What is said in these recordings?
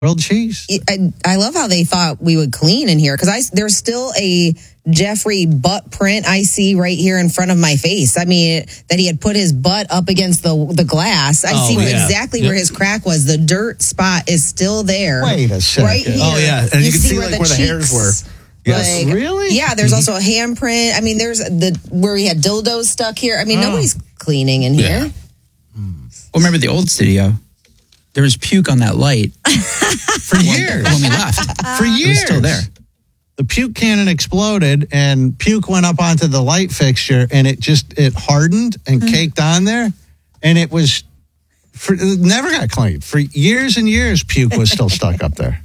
Grilled cheese. I love how they thought we would clean in here because there's still a Jeffrey butt print I see right here in front of my face. I mean, that he had put his butt up against the glass. I see exactly where his crack was. The dirt spot is still there. Wait a second. Right here. Oh, yeah. And you can see where the hairs were. Yes. Really? Yeah, there's also a handprint. I mean, there's where he had dildos stuck here. I mean, nobody's cleaning in here. Well, remember the old studio? There was puke on that light for years when we left. For years, it was still there. The puke cannon exploded, and puke went up onto the light fixture, and it hardened and caked on there, and it never got cleaned for years and years. Puke was still stuck up there.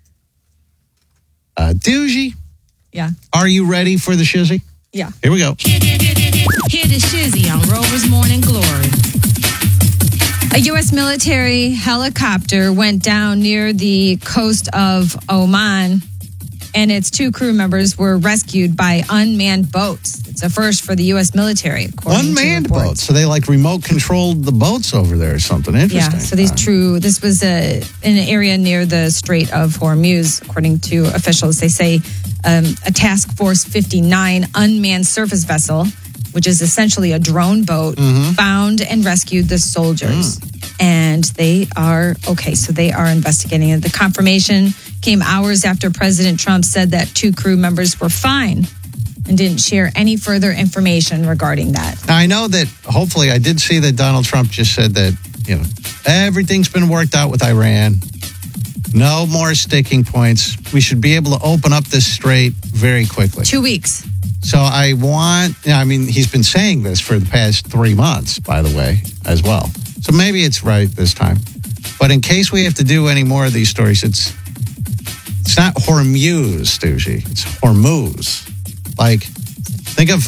Doogie, yeah. Are you ready for the shizzy? Yeah. Here we go. Hear the shizzy on Rover's Morning Glory. A U.S. military helicopter went down near the coast of Oman, and its 2 crew members were rescued by unmanned boats. It's a first for the U.S. military. Unmanned boats? So they remote controlled the boats over there or something. Interesting. Yeah, so this was in an area near the Strait of Hormuz, according to officials. They say a Task Force 59 unmanned surface vessel, which is essentially a drone boat, found and rescued the soldiers. And they are okay. So they are investigating it. The confirmation came hours after President Trump said that 2 crew members were fine and didn't share any further information regarding that. Now, I know that hopefully I did see that Donald Trump just said that, everything's been worked out with Iran. No more sticking points. We should be able to open up this strait very quickly. 2 weeks. So he's been saying this for the past 3 months, by the way, as well. So maybe it's right this time. But in case we have to do any more of these stories, it's not Hormuz, Doogie. It's Hormuz. Think of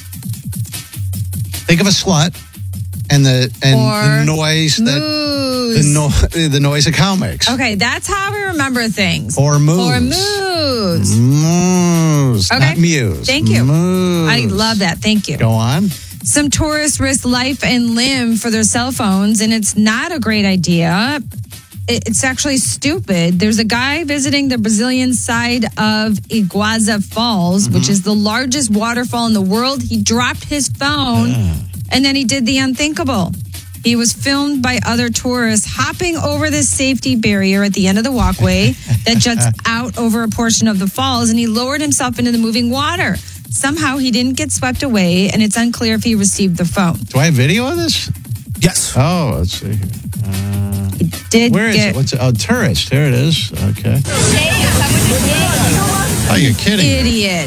a slut and the noise the noise a cow makes. Okay, that's how we remember things. Hormuz. Okay. Not muse. Thank you. Moose. I love that. Thank you. Go on. Some tourists risk life and limb for their cell phones, and it's not a great idea. It's actually stupid. There's a guy visiting the Brazilian side of Iguazu Falls, which is the largest waterfall in the world. He dropped his phone, and then he did the unthinkable. He was filmed by other tourists hopping over the safety barrier at the end of the walkway that juts out over a portion of the falls, and he lowered himself into the moving water. Somehow he didn't get swept away, and it's unclear if he received the phone. Do I have video of this? Yes. Oh, let's see here. Where is it? What's it? Oh, tourist. Here it is. Okay. Oh, you're kidding. Idiot.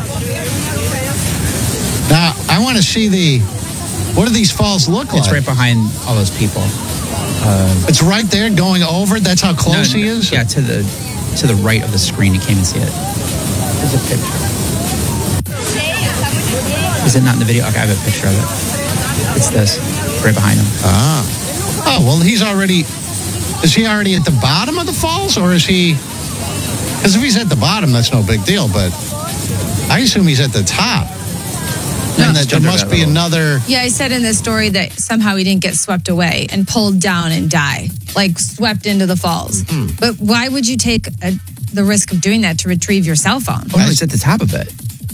Now, I want to see what do these falls look like? It's right behind all those people. It's right there going over? That's how close he is? Yeah, to the right of the screen. You can't even see it. There's a picture. Is it not in the video? Okay, I have a picture of it. It's this, right behind him. Oh, well, is he already at the bottom of the falls, or is he, because if he's at the bottom, that's no big deal, but I assume he's at the top. No, and that there must be another. Yeah, I said in this story that somehow he didn't get swept away and pulled down and die, swept into the falls. Mm-hmm. But why would you take the risk of doing that to retrieve your cell phone? Oh, no, it's at the top of it.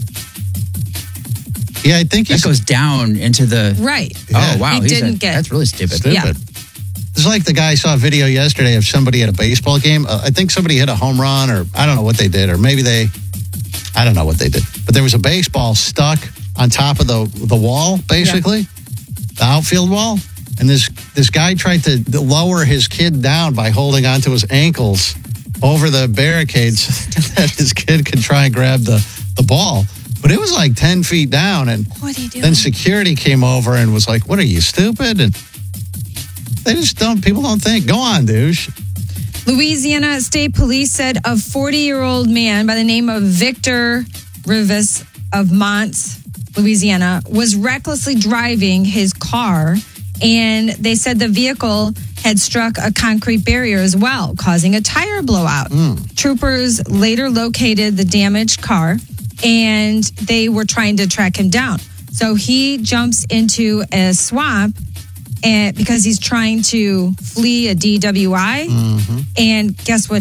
Yeah, I think that goes down into the... Right. Yeah. Oh, wow. That's really stupid. Yeah. It's like the guy saw a video yesterday of somebody at a baseball game. I think somebody hit a home run, or I don't know what they did, or maybe I don't know what they did. But there was a baseball stuck on top of the wall, basically, the outfield wall. And this guy tried to lower his kid down by holding onto his ankles over the barricades so that his kid could try and grab the ball. But it was 10 feet down, and what are you doing? Then security came over and was like, "What are you, stupid?" And they just people don't think. Go on, douche. Louisiana State Police said a 40-year-old man by the name of Victor Rivas of Mons, Louisiana, was recklessly driving his car, and they said the vehicle had struck a concrete barrier as well, causing a tire blowout. Troopers later located the damaged car, and they were trying to track him down. So he jumps into a swamp and because he's trying to flee a DWI. And guess what